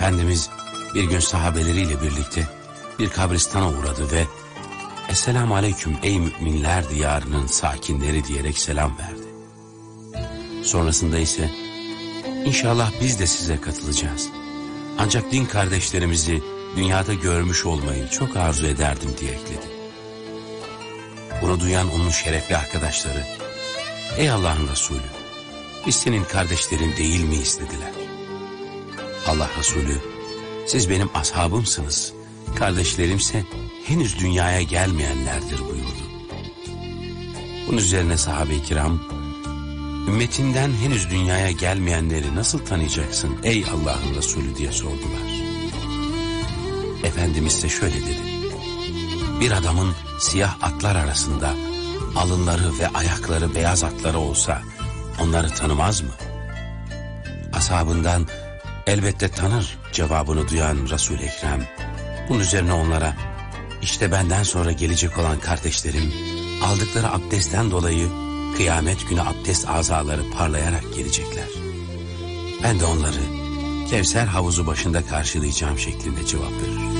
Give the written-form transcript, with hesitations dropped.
Efendimiz bir gün sahabeleriyle birlikte bir kabristana uğradı ve "Esselamu aleyküm ey müminler diyarının sakinleri" diyerek selam verdi. Sonrasında ise "İnşallah biz de size katılacağız. Ancak din kardeşlerimizi dünyada görmüş olmayı çok arzu ederdim" diye ekledi. Bunu duyan onun şerefli arkadaşları "Ey Allah'ın Resulü, biz senin kardeşlerin değil miyiz?" dediler. Allah Resulü "Siz benim ashabımsınız, kardeşlerimse henüz dünyaya gelmeyenlerdir" buyurdu. Bunun üzerine sahabe-i kiram "Ümmetinden henüz dünyaya gelmeyenleri nasıl tanıyacaksın ey Allah'ın Resulü?" diye sordular. Efendimiz ise şöyle dedi: "Bir adamın siyah atlar arasında alınları ve ayakları beyaz atları olsa onları tanımaz mı?" Ashabından "Elbette tanır" cevabını duyan Resul-i Ekrem bunun üzerine onlara "İşte benden sonra gelecek olan kardeşlerim aldıkları abdestten dolayı kıyamet günü abdest azaları parlayarak gelecekler. Ben de onları Kevser havuzu başında karşılayacağım" şeklinde cevap verir.